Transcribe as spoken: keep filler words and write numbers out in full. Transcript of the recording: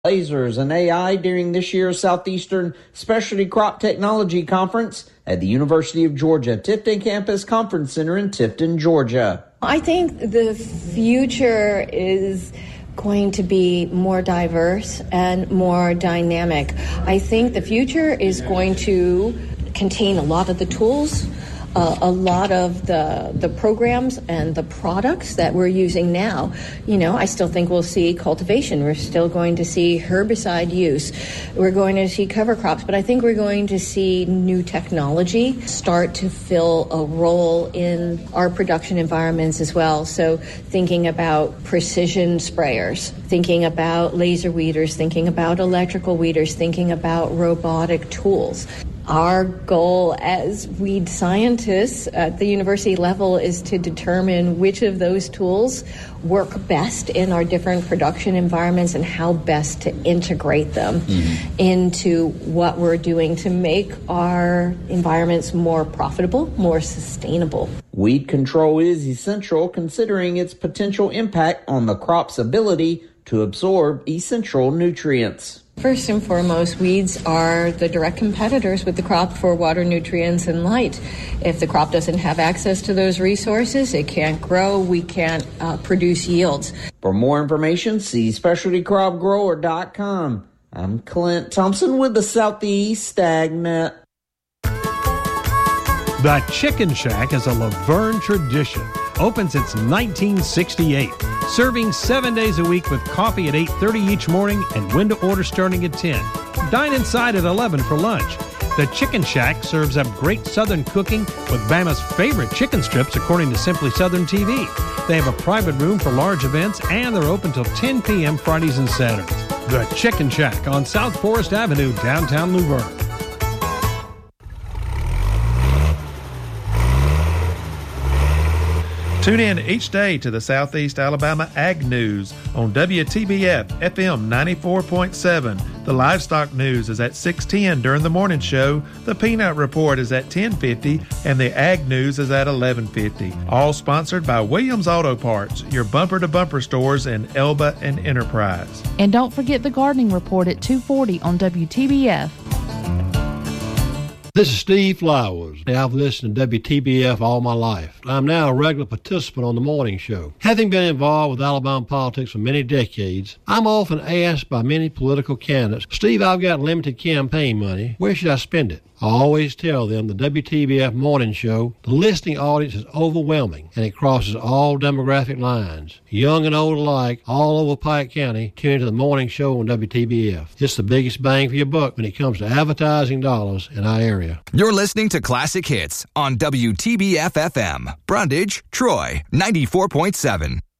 lasers and A I during this year's Southeastern Specialty Crop Technology Conference at the University of Georgia Tifton Campus Conference Center in Tifton, Georgia. I think the future is going to be more diverse and more dynamic. I think the future is going to contain a lot of the tools, Uh, a lot of the the programs and the products that we're using now. You know, I still think we'll see cultivation. We're still going to see herbicide use. We're going to see cover crops, but I think we're going to see new technology start to fill a role in our production environments as well. So thinking about precision sprayers, thinking about laser weeders, thinking about electrical weeders, thinking about robotic tools. Our goal as weed scientists at the university level is to determine which of those tools work best in our different production environments and how best to integrate them mm-hmm. into what we're doing to make our environments more profitable, more sustainable. Weed control is essential considering its potential impact on the crop's ability to absorb essential nutrients. First and foremost, weeds are the direct competitors with the crop for water, nutrients, and light. If the crop doesn't have access to those resources, it can't grow, we can't uh, produce yields. For more information, see specialty crop grower dot com. I'm Clint Thompson with the Southeast AgNet. The Chicken Shack is a Laverne tradition. Opens since nineteen sixty-eight. Serving seven days a week with coffee at eight thirty each morning and window order starting at ten. Dine inside at eleven for lunch. The Chicken Shack serves up great Southern cooking with Bama's favorite chicken strips according to Simply Southern T V. They have a private room for large events and they're open till ten p.m. Fridays and Saturdays. The Chicken Shack on South Forest Avenue, downtown Luverne. Tune in each day to the Southeast Alabama Ag News on W T B F F M ninety-four point seven. The Livestock News is at six ten during the morning show. The Peanut Report is at ten fifty, and the Ag News is at eleven fifty. All sponsored by Williams Auto Parts, your bumper-to-bumper stores in Elba and Enterprise. And don't forget the Gardening Report at two forty on W T B F. This is Steve Flowers. I've listened to W T B F all my life. I'm now a regular participant on the morning show. Having been involved with Alabama politics for many decades, I'm often asked by many political candidates, Steve, I've got limited campaign money. Where should I spend it? I always tell them the W T B F morning show, the listening audience is overwhelming, and it crosses all demographic lines. Young and old alike, all over Pike County, tune into the morning show on W T B F. It's the biggest bang for your buck when it comes to advertising dollars in our area. You're listening to Classic Hits on W T B F F M. Brundage, Troy, ninety-four point seven.